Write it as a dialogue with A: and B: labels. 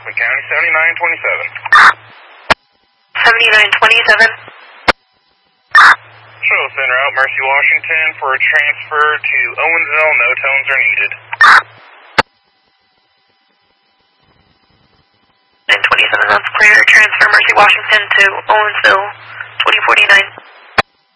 A: Rockland County, 7927.
B: 7927?
A: Shuttle Center out, Mercy, Washington, for a transfer to Owensville. No tones are needed.
B: 927, that's clear. Transfer Mercy, Washington to Owensville, 2049.